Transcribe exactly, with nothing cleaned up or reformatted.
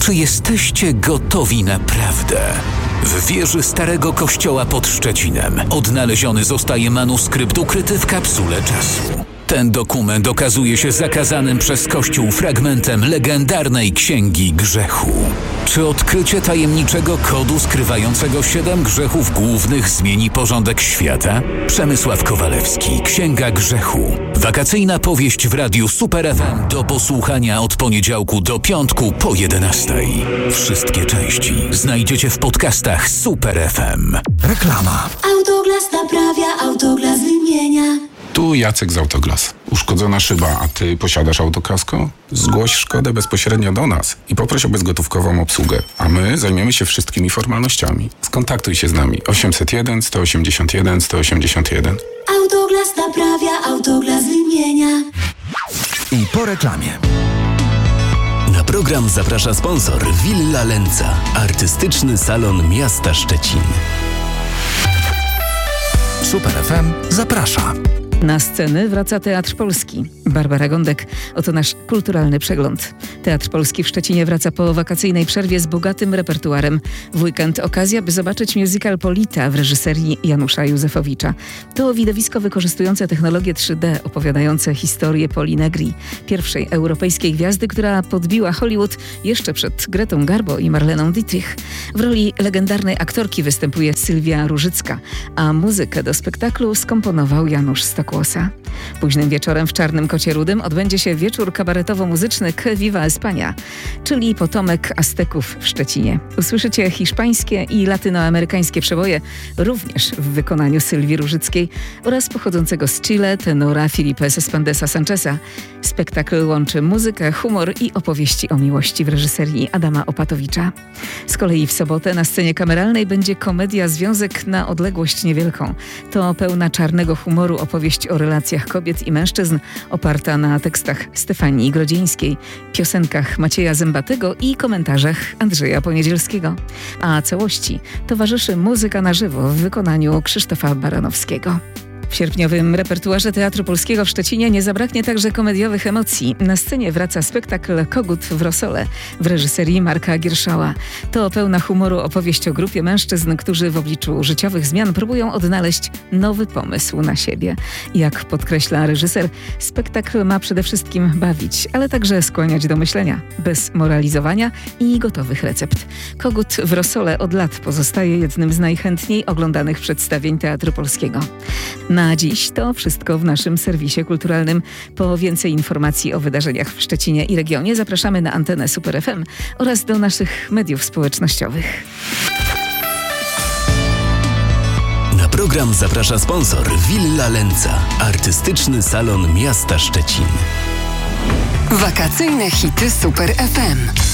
Czy jesteście gotowi naprawdę? W wieży Starego Kościoła pod Szczecinem odnaleziony zostaje manuskrypt ukryty w kapsule czasu. Ten dokument okazuje się zakazanym przez Kościół fragmentem legendarnej Księgi Grzechu. Czy odkrycie tajemniczego kodu skrywającego siedem grzechów głównych zmieni porządek świata? Przemysław Kowalewski, Księga Grzechu. Wakacyjna powieść w radiu Super F M do posłuchania od poniedziałku do piątku po jedenastej. Wszystkie części znajdziecie w podcastach Super F M. Reklama. Autoglas naprawia, Autoglas wymienia. Tu Jacek z Autoglas. Uszkodzona szyba, a ty posiadasz autokasko? Zgłoś szkodę bezpośrednio do nas i poproś o bezgotówkową obsługę, a my zajmiemy się wszystkimi formalnościami. Skontaktuj się z nami osiemset jeden, sto osiemdziesiąt jeden, sto osiemdziesiąt jeden. Autoglas naprawia, Autoglas wymienia. I po reklamie. Na program zaprasza sponsor Villa Lenca, artystyczny salon miasta Szczecin. Super F M zaprasza. Na sceny wraca Teatr Polski. Barbara Gądek, oto nasz kulturalny przegląd. Teatr Polski w Szczecinie wraca po wakacyjnej przerwie z bogatym repertuarem. W weekend okazja, by zobaczyć musical Polita w reżyserii Janusza Józefowicza. To widowisko wykorzystujące technologię trzy D, opowiadające historię Poli Negri, pierwszej europejskiej gwiazdy, która podbiła Hollywood jeszcze przed Gretą Garbo i Marleną Dietrich. W roli legendarnej aktorki występuje Sylwia Różycka, a muzykę do spektaklu skomponował Janusz Stokłosa. Późnym wieczorem w Czarnym Kocie Rudym odbędzie się wieczór kabaretowo-muzyczny Que Viva España, czyli potomek Azteków w Szczecinie. Usłyszycie hiszpańskie i latynoamerykańskie przeboje, również w wykonaniu Sylwii Różyckiej oraz pochodzącego z Chile tenora Filipe Cespandesa Sancheza. Spektakl łączy muzykę, humor i opowieści o miłości w reżyserii Adama Opatowicza. Z kolei w sobotę na scenie kameralnej będzie komedia Związek na odległość niewielką. To pełna czarnego humoru opowieść o relacjach kobiet i mężczyzn, oparta na tekstach Stefanii Grodzieńskiej, piosenkach Macieja Zębatego i komentarzach Andrzeja Poniedzielskiego. A całości towarzyszy muzyka na żywo w wykonaniu Krzysztofa Baranowskiego. W sierpniowym repertuarze Teatru Polskiego w Szczecinie nie zabraknie także komediowych emocji. Na scenie wraca spektakl Kogut w Rosole w reżyserii Marka Gierszała. To pełna humoru opowieść o grupie mężczyzn, którzy w obliczu życiowych zmian próbują odnaleźć nowy pomysł na siebie. Jak podkreśla reżyser, spektakl ma przede wszystkim bawić, ale także skłaniać do myślenia, bez moralizowania i gotowych recept. Kogut w Rosole od lat pozostaje jednym z najchętniej oglądanych przedstawień Teatru Polskiego. Na dziś to wszystko w naszym serwisie kulturalnym. Po więcej informacji o wydarzeniach w Szczecinie i regionie zapraszamy na antenę Super F M oraz do naszych mediów społecznościowych. Na program zaprasza sponsor Villa Lenca, artystyczny salon miasta Szczecin. Wakacyjne hity Super F M.